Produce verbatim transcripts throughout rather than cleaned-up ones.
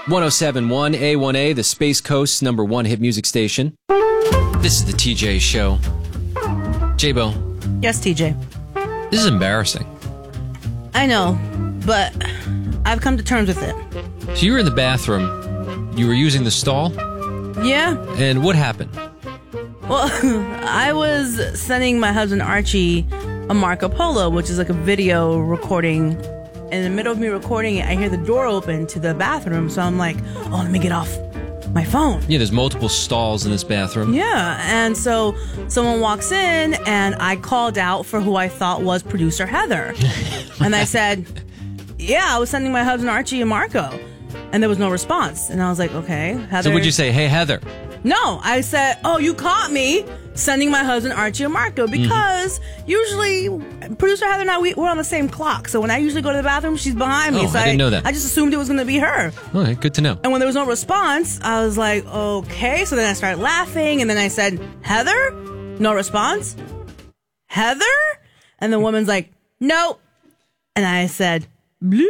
one oh seven point one A one A, the Space Coast's number one hit music station. This is the T J Show. J-Bo. Yes, T J. This is embarrassing. I know, but I've come to terms with it. So you were in the bathroom. You were using the stall? Yeah. And what happened? Well, I was sending my husband Archie a Marco Polo, which is like a video recording. In the middle of me recording it, I hear the door open to the bathroom, so I'm like, oh, let me get off my phone. Yeah, there's multiple stalls in this bathroom. Yeah, and so someone walks in, and I called out for who I thought was producer Heather. And I said, yeah, I was sending my husband Archie and Marco. And there was no response. And I was like, okay, Heather. So would you say, hey, Heather? No, I said, oh, you caught me sending my husband Archie and Marco, because mm-hmm. usually producer Heather and I, we, we're on the same clock. So when I usually go to the bathroom, she's behind me. Oh, so I didn't know that. I just assumed it was going to be her. Okay, good to know. And when there was no response, I was like, okay. So then I started laughing, and then I said, Heather? No response? Heather? And the woman's like, no. And I said, bloop.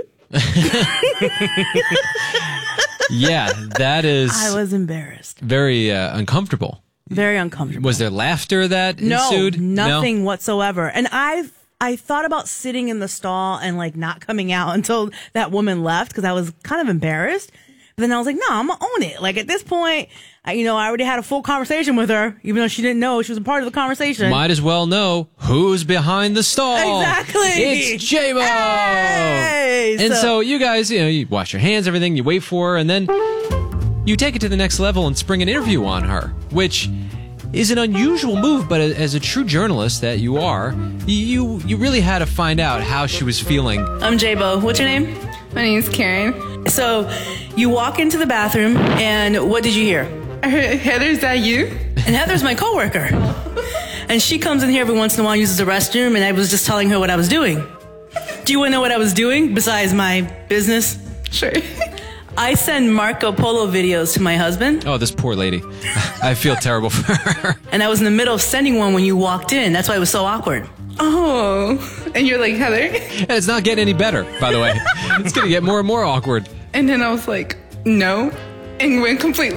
Yeah, that is... I was embarrassed. Very uh, uncomfortable. Very uncomfortable. Was there laughter that no, ensued? Nothing no? whatsoever. And I I thought about sitting in the stall and like not coming out until that woman left, because I was kind of embarrassed. But then I was like, no, I'm going to own it. Like at this point, I, you know, I already had a full conversation with her, even though she didn't know she was a part of the conversation. Might as well know who's behind the stall. Exactly. It's J-Bo. Hey, and so, so you guys, you know, you wash your hands, everything, you wait for her, and then you take it to the next level and spring an interview on her, which is an unusual move, but as a true journalist that you are, you you really had to find out how she was feeling. I'm J-Bo. What's your name? My name's Karen. So you walk into the bathroom, and what did you hear? I heard, Heather, is that you? And Heather's my coworker. And she comes in here every once in a while, uses the restroom, and I was just telling her what I was doing. Do you want to know what I was doing besides my business? Sure. I send Marco Polo videos to my husband. Oh, this poor lady. I feel terrible for her. And I was in the middle of sending one when you walked in. That's why it was so awkward. Oh, and you're like, Heather? And it's not getting any better, by the way. It's going to get more and more awkward. And then I was like, no, and went completely